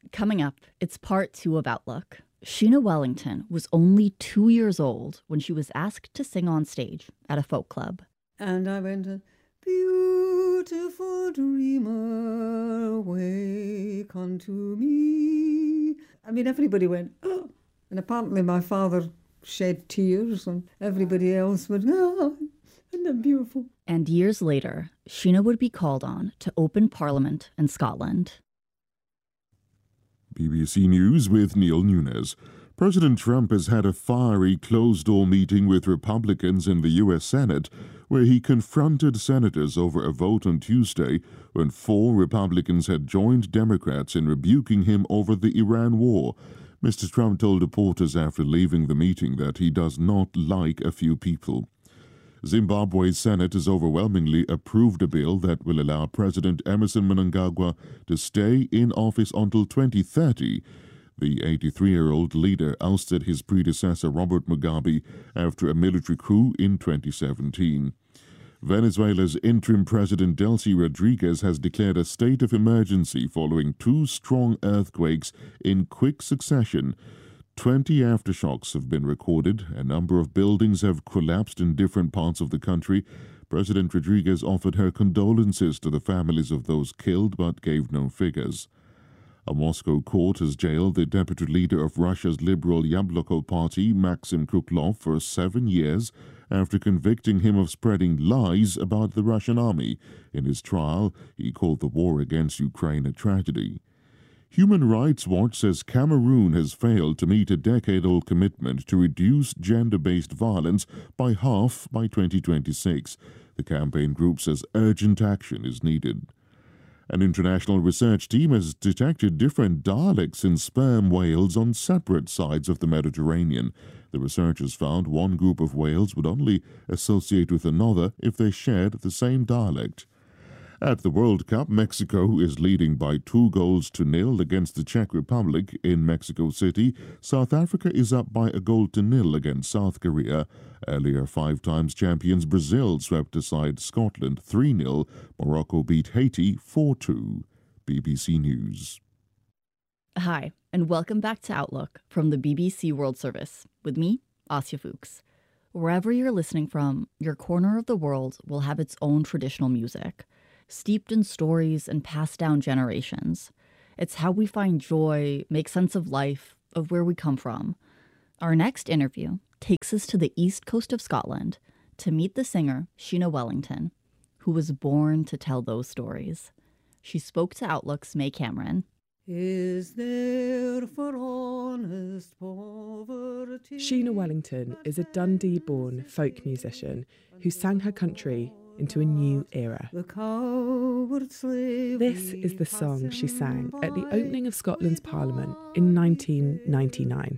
Coming up, it's part 2 of Outlook. Sheena Wellington was only 2 years old when she was asked to sing on stage at a folk club. And I went, beautiful dreamer, wake unto me. I mean, everybody went, oh. And apparently my father shed tears and everybody else went, oh, isn't that beautiful? And years later, Sheena would be called on to open Parliament in Scotland. BBC News with Neil Nunes. President Trump has had a fiery closed-door meeting with Republicans in the U.S. Senate, where he confronted senators over a vote on Tuesday when 4 Republicans had joined Democrats in rebuking him over the Iran war. Mr. Trump told reporters after leaving the meeting that he does not like a few people. Zimbabwe's Senate has overwhelmingly approved a bill that will allow President Emmerson Mnangagwa to stay in office until 2030. The 83-year-old leader ousted his predecessor Robert Mugabe after a military coup in 2017. Venezuela's interim president Delcy Rodriguez has declared a state of emergency following 2 strong earthquakes in quick succession. 20 aftershocks have been recorded. A number of buildings have collapsed in different parts of the country. President Rodriguez offered her condolences to the families of those killed but gave no figures. A Moscow court has jailed the deputy leader of Russia's liberal Yabloko party, Maxim Krukhlov, for 7 years after convicting him of spreading lies about the Russian army. In his trial, he called the war against Ukraine a tragedy. Human Rights Watch says Cameroon has failed to meet a decade-old commitment to reduce gender-based violence by half by 2026. The campaign group says urgent action is needed. An international research team has detected different dialects in sperm whales on separate sides of the Mediterranean. The researchers found one group of whales would only associate with another if they shared the same dialect. At the World Cup, Mexico is leading by 2-0 against the Czech Republic in Mexico City. South Africa is up by 1-0 against South Korea. Earlier, 5-time champions Brazil swept aside Scotland 3-0. Morocco beat Haiti 4-2. BBC News. Hi, and welcome back to Outlook from the BBC World Service with me, Asya Fuchs. Wherever you're listening from, your corner of the world will have its own traditional music, steeped in stories and passed down generations. It's how we find joy, make sense of life, of where we come from. Our next interview takes us to the east coast of Scotland to meet the singer Sheena Wellington, who was born to tell those stories. She spoke to Outlook's May Cameron. Is there for honest poverty? Sheena Wellington is a Dundee-born folk musician who sang her country into a new era. This is the song she sang at the opening of Scotland's Parliament in 1999.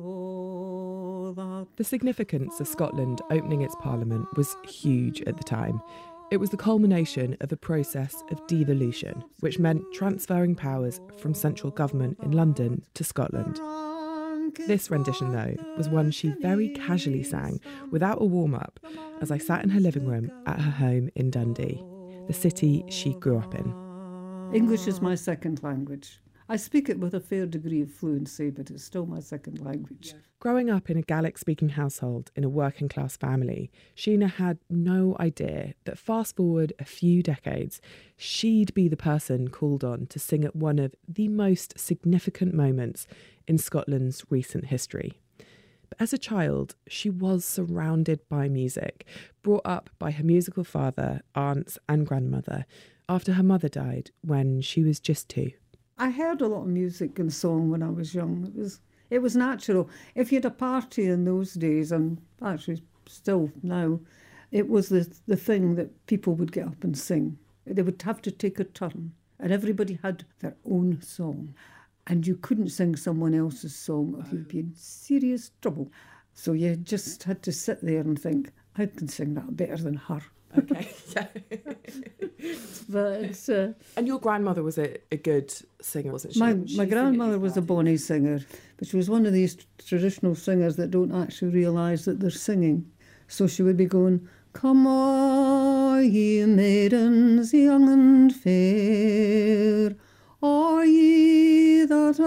The significance of Scotland opening its Parliament was huge at the time. It was the culmination of a process of devolution, which meant transferring powers from central government in London to Scotland. This rendition, though, was one she very casually sang without a warm-up as I sat in her living room at her home in Dundee, the city she grew up in. English is my second language. I speak it with a fair degree of fluency, but it's still my second language. Growing up in a Gaelic-speaking household in a working-class family, Sheena had no idea that fast forward a few decades, she'd be the person called on to sing at one of the most significant moments in Scotland's recent history. But as a child, she was surrounded by music, brought up by her musical father, aunts and grandmother, after her mother died when she was just 2. I heard a lot of music and song when I was young. It was natural. If you had a party in those days, and actually still now, it was the thing that people would get up and sing. They would have to take a turn, and everybody had their own song. And you couldn't sing someone else's song or you'd be in serious trouble. So you just had to sit there and think, I can sing that better than her. Okay, yeah. But it's, and your grandmother was a good singer, wasn't she? My grandmother was a bonny singer, but she was one of these traditional singers that don't actually realise that they're singing. So she would be going, "Come all ye maidens young and fair, all ye that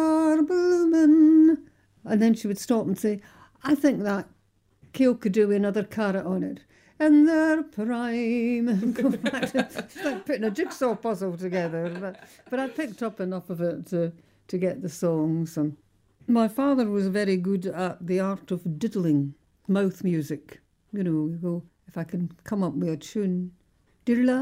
And then she would stop and say, I think that Kale could do another carrot on it. In their prime. And go back to, it's like putting a jigsaw puzzle together. But I picked up enough of it to get the songs. And my father was very good at the art of diddling, mouth music. You know, you go, if I can come up with a tune.